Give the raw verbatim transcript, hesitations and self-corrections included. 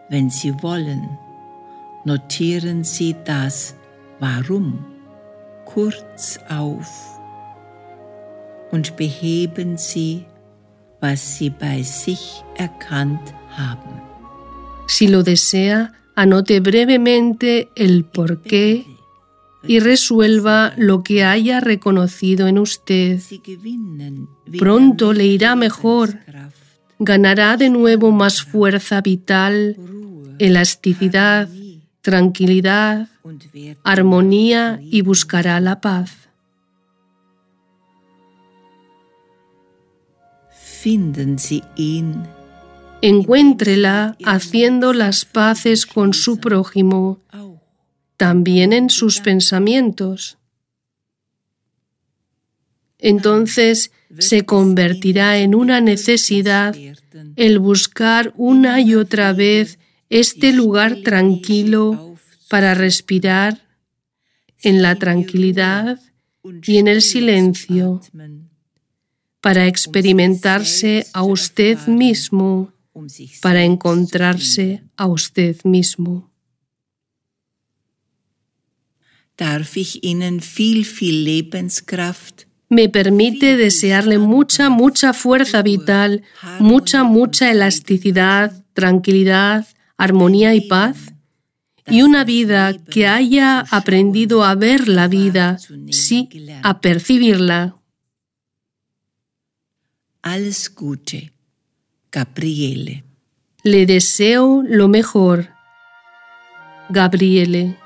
Wenn Sie wollen, notieren Sie das Warum kurz auf und beheben Sie, was Sie bei sich erkannt haben. Si lo desea, anote brevemente el porqué y resuelva lo que haya reconocido en usted. Pronto le irá mejor, ganará de nuevo más fuerza vital, elasticidad, tranquilidad, armonía y buscará la paz. Finden Sie ihn. Encuéntrela haciendo las paces con su prójimo, también en sus pensamientos. Entonces se convertirá en una necesidad el buscar una y otra vez este lugar tranquilo para respirar en la tranquilidad y en el silencio, para experimentarse a usted mismo, para encontrarse a usted mismo. Darf ich Ihnen viel, viel Lebenskraft, me permite desearle mucha, mucha fuerza vital, mucha, mucha elasticidad, tranquilidad, armonía y paz, y una vida que haya aprendido a ver la vida, sí, a percibirla. Alles Gute, Gabriele. Le deseo lo mejor, Gabriele.